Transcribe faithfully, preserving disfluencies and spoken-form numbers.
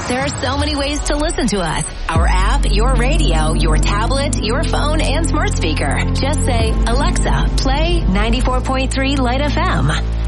There are so many ways to listen to us. Our app, your radio, your tablet, your phone, and smart speaker. Just say, Alexa, play ninety-four point three Light F M.